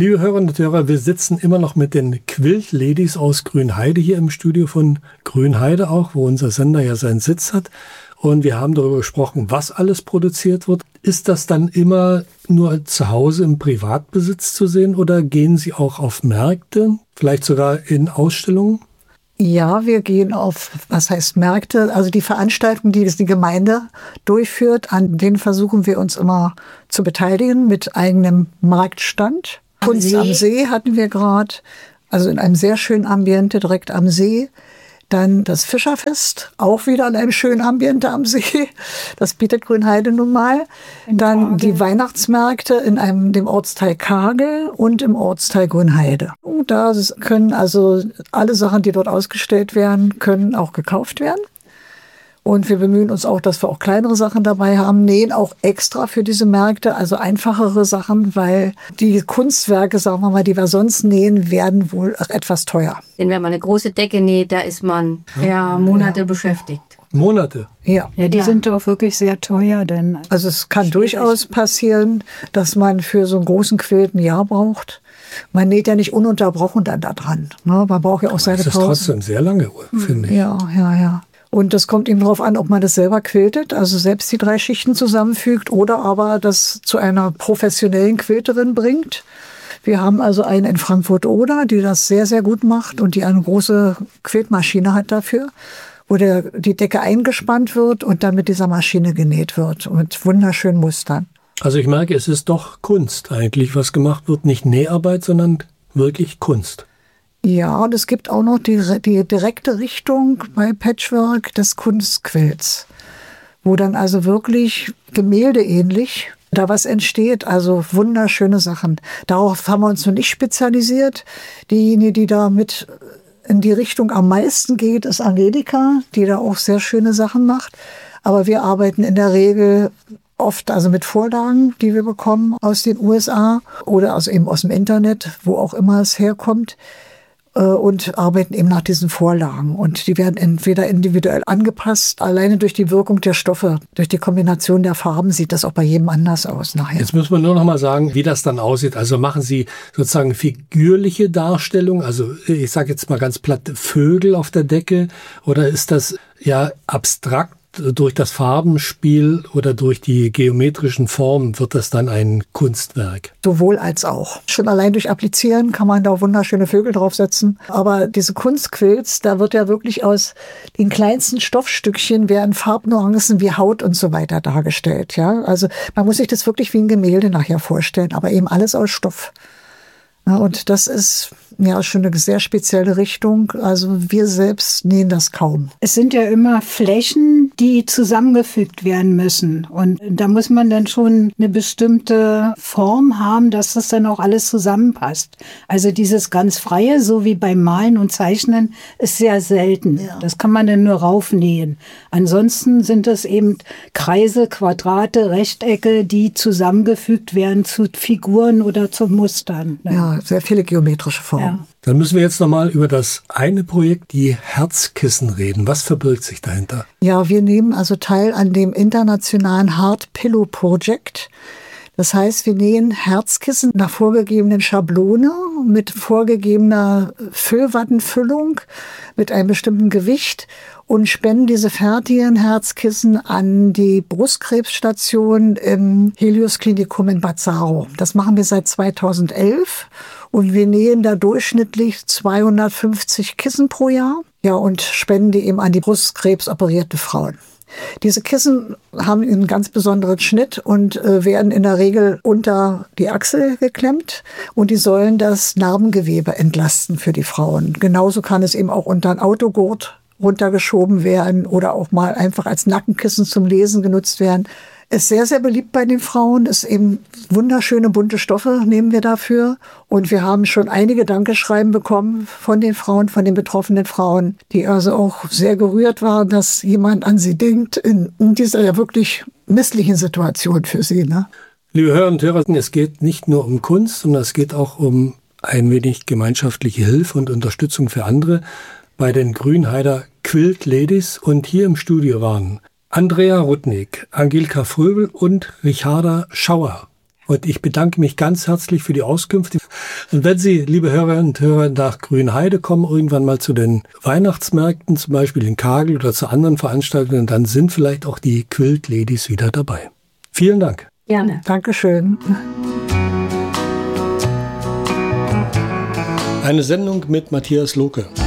Liebe Hörerinnen und Hörer, wir sitzen immer noch mit den Quilt-Ladies aus Grünheide hier im Studio von Grünheide auch, wo unser Sender ja seinen Sitz hat. Und wir haben darüber gesprochen, was alles produziert wird. Ist das dann immer nur zu Hause im Privatbesitz zu sehen oder gehen Sie auch auf Märkte, vielleicht sogar in Ausstellungen? Ja, wir gehen auf, was heißt Märkte, also die Veranstaltungen, die die Gemeinde durchführt, an denen versuchen wir uns immer zu beteiligen mit eigenem Marktstand. Kunst am See hatten wir gerade, also in einem sehr schönen Ambiente direkt am See. Dann das Fischerfest, auch wieder in einem schönen Ambiente am See. Das bietet Grünheide nun mal. Dann die Weihnachtsmärkte in dem Ortsteil Kagel und im Ortsteil Grünheide. Und da können also alle Sachen, die dort ausgestellt werden, können auch gekauft werden. Und wir bemühen uns auch, dass wir auch kleinere Sachen dabei haben, nähen auch extra für diese Märkte, also einfachere Sachen, weil die Kunstwerke, sagen wir mal, die wir sonst nähen, werden wohl etwas teuer. Denn wenn man eine große Decke näht, da ist man Monate beschäftigt. Monate? Ja. Ja, die sind doch wirklich sehr teuer, denn. Also es kann durchaus passieren, dass man für so einen großen Quilt ein Jahr braucht. Man näht ja nicht ununterbrochen dann da dran. Ne? Man braucht ja auch seine Pausen. Das ist trotzdem sehr lange, finde ich. Ja. Und das kommt eben darauf an, ob man das selber quiltet, also selbst die 3 Schichten zusammenfügt oder aber das zu einer professionellen Quilterin bringt. Wir haben also eine in Frankfurt-Oder, die das sehr, sehr gut macht und die eine große Quiltmaschine hat dafür, wo die Decke eingespannt wird und dann mit dieser Maschine genäht wird mit wunderschönen Mustern. Also ich merke, es ist doch Kunst eigentlich, was gemacht wird. Nicht Näharbeit, sondern wirklich Kunst. Ja, und es gibt auch noch die direkte Richtung bei Patchwork des Kunstquilts, wo dann also wirklich gemäldeähnlich da was entsteht, also wunderschöne Sachen. Darauf haben wir uns noch nicht spezialisiert. Diejenige, die da mit in die Richtung am meisten geht, ist Angelika, die da auch sehr schöne Sachen macht. Aber wir arbeiten in der Regel oft also mit Vorlagen, die wir bekommen aus den USA oder also eben aus dem Internet, wo auch immer es herkommt. Und arbeiten eben nach diesen Vorlagen. Und die werden entweder individuell angepasst, alleine durch die Wirkung der Stoffe, durch die Kombination der Farben sieht das auch bei jedem anders aus nachher. Jetzt müssen wir nur noch mal sagen, wie das dann aussieht. Also machen Sie sozusagen figürliche Darstellung, also ich sage jetzt mal ganz platt Vögel auf der Decke, oder ist das ja abstrakt? Durch das Farbenspiel oder durch die geometrischen Formen wird das dann ein Kunstwerk? Sowohl als auch. Schon allein durch Applizieren kann man da wunderschöne Vögel draufsetzen. Aber diese Kunstquilts, da wird ja wirklich aus den kleinsten Stoffstückchen werden Farbnuancen wie Haut und so weiter dargestellt. Ja, also man muss sich das wirklich wie ein Gemälde nachher vorstellen, aber eben alles aus Stoff. Ja, und das ist ja schon eine sehr spezielle Richtung. Also wir selbst nähen das kaum. Es sind ja immer Flächen, die zusammengefügt werden müssen. Und da muss man dann schon eine bestimmte Form haben, dass das dann auch alles zusammenpasst. Also dieses ganz Freie, so wie beim Malen und Zeichnen, ist sehr selten. Ja. Das kann man dann nur raufnähen. Ansonsten sind es eben Kreise, Quadrate, Rechtecke, die zusammengefügt werden zu Figuren oder zu Mustern. Ja, sehr viele geometrische Formen. Ja. Dann müssen wir jetzt nochmal über das eine Projekt, die Herzkissen, reden. Was verbirgt sich dahinter? Ja, wir nehmen also teil an dem internationalen Heart Pillow Project. Das heißt, wir nähen Herzkissen nach vorgegebenen Schablone mit vorgegebener Füllwattenfüllung mit einem bestimmten Gewicht und spenden diese fertigen Herzkissen an die Brustkrebsstation im Helios Klinikum in Bad Saro. Das machen wir seit 2011 und wir nähen da durchschnittlich 250 Kissen pro Jahr. Ja, und spenden die eben an die brustkrebsoperierte Frauen. Diese Kissen haben einen ganz besonderen Schnitt und werden in der Regel unter die Achsel geklemmt und die sollen das Narbengewebe entlasten für die Frauen. Genauso kann es eben auch unter ein Autogurt runtergeschoben werden oder auch mal einfach als Nackenkissen zum Lesen genutzt werden. Ist sehr, sehr beliebt bei den Frauen, ist eben wunderschöne bunte Stoffe nehmen wir dafür. Und wir haben schon einige Dankeschreiben bekommen von den Frauen, von den betroffenen Frauen, die also auch sehr gerührt waren, dass jemand an sie denkt in dieser ja wirklich misslichen Situation für sie. Ne? Liebe Hörer und Hörer, es geht nicht nur um Kunst, sondern es geht auch um ein wenig gemeinschaftliche Hilfe und Unterstützung für andere bei den Grünheider Quilt Ladies. Und hier im Studio waren Andrea Rudnick, Angelika Fröbel und Richarda Schauer. Und ich bedanke mich ganz herzlich für die Auskünfte. Und wenn Sie, liebe Hörerinnen und Hörer, nach Grünheide kommen, irgendwann mal zu den Weihnachtsmärkten, zum Beispiel in Kagel oder zu anderen Veranstaltungen, dann sind vielleicht auch die Quilt Ladies wieder dabei. Vielen Dank. Gerne. Dankeschön. Eine Sendung mit Matthias Lohke.